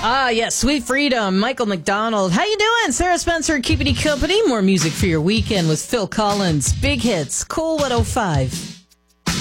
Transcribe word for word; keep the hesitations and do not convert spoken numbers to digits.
Ah, yes, Sweet Freedom, Michael McDonald. How you doing? Sarah Spencer, keeping you company. More music for your weekend with Phil Collins. Big hits, Cool one oh five.